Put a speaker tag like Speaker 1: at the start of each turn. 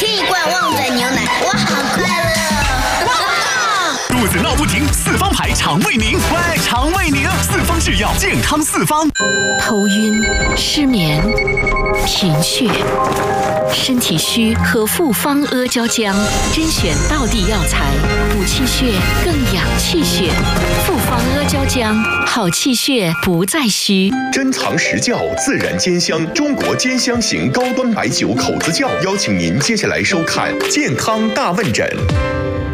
Speaker 1: 吃一罐旺仔牛奶，我好快乐。
Speaker 2: 肚子闹不停，四方牌肠胃宁，喂，肠胃宁，四方制药，健康四方。
Speaker 3: 头晕、失眠、贫血、身体虚和复方阿胶浆，甄选道地药材，补气血，更养气血。复方阿胶浆，好气血不再虚。
Speaker 4: 珍藏实窖，自然兼香，中国兼香型高端白酒口子窖，邀请您接下来收看《健康大问诊》。